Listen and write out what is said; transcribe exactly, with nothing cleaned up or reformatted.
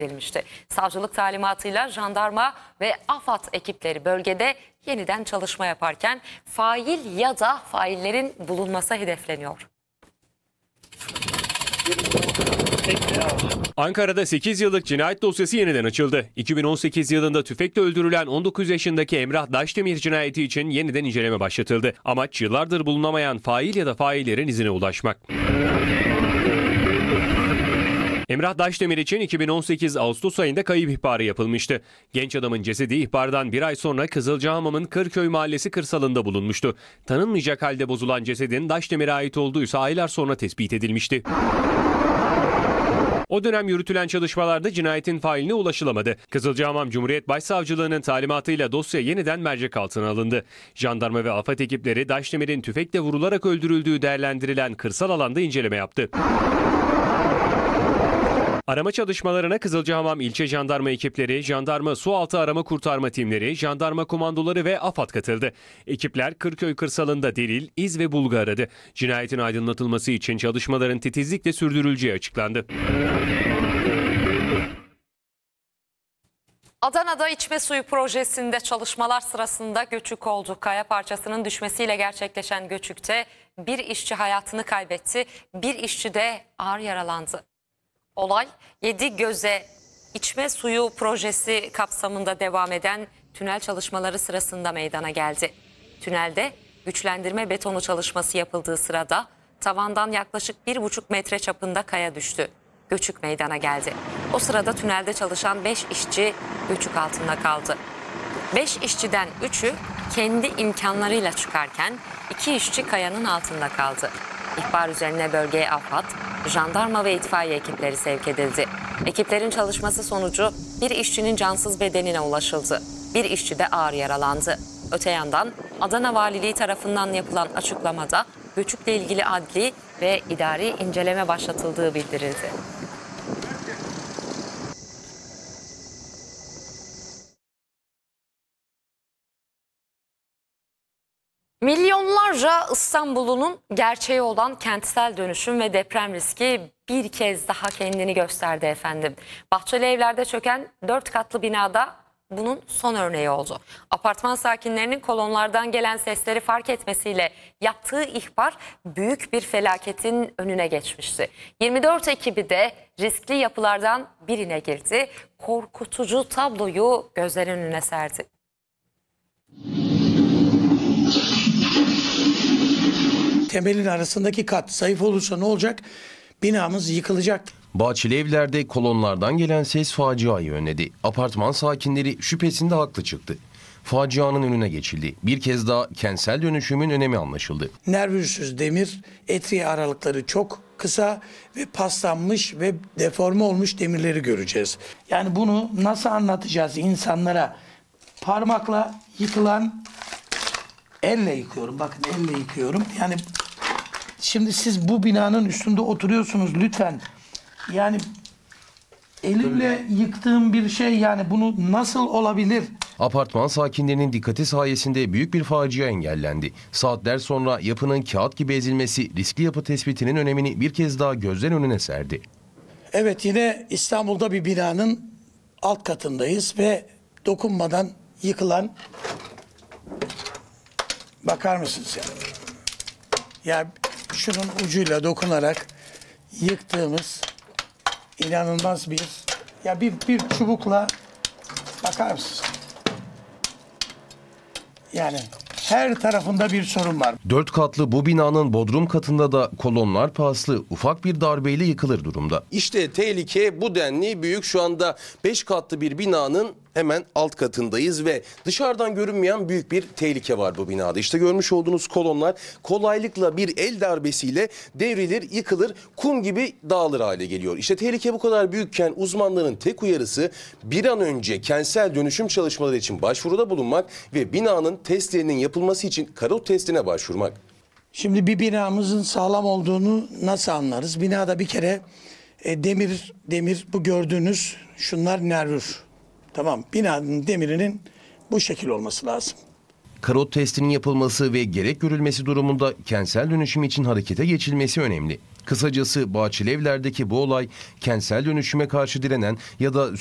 edilmişti. Savcılık talimatıyla jandarma ve AFAD ekipleri bölgede yeniden çalışma yaparken fail ya da faillerin bulunması hedefleniyor. Ankara'da sekiz yıllık cinayet dosyası yeniden açıldı. iki bin on sekiz yılında tüfekle öldürülen on dokuz yaşındaki Emrah Daşdemir cinayeti için yeniden inceleme başlatıldı. Amaç yıllardır bulunamayan fail ya da faillerin izine ulaşmak. Emrah Daşdemir için iki bin on sekiz Ağustos ayında kayıp ihbarı yapılmıştı. Genç adamın cesedi ihbardan bir ay sonra Kızılcahamam'ın Kırköy Mahallesi kırsalında bulunmuştu. Tanınmayacak halde bozulan cesedin Daşdemir'e ait olduğu ise aylar sonra tespit edilmişti. O dönem yürütülen çalışmalarda cinayetin failine ulaşılamadı. Kızılcahamam Cumhuriyet Başsavcılığı'nın talimatıyla dosya yeniden mercek altına alındı. Jandarma ve AFAD ekipleri Daşdemir'in tüfekle vurularak öldürüldüğü değerlendirilen kırsal alanda inceleme yaptı. Arama çalışmalarına Kızılcahamam İlçe Jandarma ekipleri, Jandarma Sualtı Arama Kurtarma timleri, Jandarma komandoları ve AFAD katıldı. Ekipler Kırköy kırsalında delil, iz ve bulgu aradı. Cinayetin aydınlatılması için çalışmaların titizlikle sürdürüleceği açıklandı. Adana'da içme suyu projesinde çalışmalar sırasında göçük oldu. Kaya parçasının düşmesiyle gerçekleşen göçükte bir işçi hayatını kaybetti, bir işçi de ağır yaralandı. Olay Yedigöze içme suyu projesi kapsamında devam eden tünel çalışmaları sırasında meydana geldi. Tünelde güçlendirme betonu çalışması yapıldığı sırada tavandan yaklaşık bir buçuk metre çapında kaya düştü. Göçük meydana geldi. O sırada tünelde çalışan beş işçi göçük altında kaldı. Beş işçiden üçü kendi imkanlarıyla çıkarken iki işçi kayanın altında kaldı. İhbar üzerine bölgeye AFAD, jandarma ve itfaiye ekipleri sevk edildi. Ekiplerin çalışması sonucu bir işçinin cansız bedenine ulaşıldı. Bir işçi de ağır yaralandı. Öte yandan Adana Valiliği tarafından yapılan açıklamada göçükle ilgili adli ve idari inceleme başlatıldığı bildirildi. Milyonlarca İstanbul'un gerçeği olan kentsel dönüşüm ve deprem riski bir kez daha kendini gösterdi efendim. Bahçeli Evler'de çöken dört katlı binada bunun son örneği oldu. Apartman sakinlerinin kolonlardan gelen sesleri fark etmesiyle yaptığı ihbar büyük bir felaketin önüne geçmişti. yirmi dört ekibi de riskli yapılardan birine girdi. Korkutucu tabloyu gözlerin önüne serdi. Temelin arasındaki kat zayıf olursa ne olacak? Binamız yıkılacak. Bahçeli Evler'de kolonlardan gelen ses faciayı önledi. Apartman sakinleri şüphesinde haklı çıktı. Facianın önüne geçildi. Bir kez daha kentsel dönüşümün önemi anlaşıldı. Nervürsüz demir, etriği aralıkları çok kısa ve paslanmış ve deforme olmuş demirleri göreceğiz. Yani bunu nasıl anlatacağız insanlara? Parmakla yıkılan, elle yıkıyorum. Bakın elle yıkıyorum. Yani şimdi siz bu binanın üstünde oturuyorsunuz lütfen. Yani elimle yıktığım bir şey, yani bunu nasıl olabilir? Apartman sakinlerinin dikkati sayesinde büyük bir facia engellendi. Saatler sonra yapının kağıt gibi ezilmesi riskli yapı tespitinin önemini bir kez daha gözler önüne serdi. Evet, yine İstanbul'da bir binanın alt katındayız ve dokunmadan yıkılan, bakar mısınız ya? Ya şunun ucuyla dokunarak yıktığımız inanılmaz bir, ya bir bir çubukla, bakar mısınız? Yani her tarafında bir sorun var. Dört katlı bu binanın bodrum katında da kolonlar paslı ufak bir darbeyle yıkılır durumda. İşte tehlike bu denli büyük. Şu anda beş katlı bir binanın hemen alt katındayız ve dışarıdan görünmeyen büyük bir tehlike var bu binada. İşte görmüş olduğunuz kolonlar kolaylıkla bir el darbesiyle devrilir, yıkılır, kum gibi dağılır hale geliyor. İşte tehlike bu kadar büyükken uzmanların tek uyarısı bir an önce kentsel dönüşüm çalışmaları için başvuruda bulunmak ve binanın testlerinin yapılması için karot testine başvurmak. Şimdi bir binamızın sağlam olduğunu nasıl anlarız? Binada bir kere e, demir, demir bu gördüğünüz şunlar nervür. Tamam, binanın demirinin bu şekil olması lazım. Karot testinin yapılması ve gerek görülmesi durumunda kentsel dönüşüm için harekete geçilmesi önemli. Kısacası Bahçelievler'deki bu olay kentsel dönüşüme karşı direnen ya da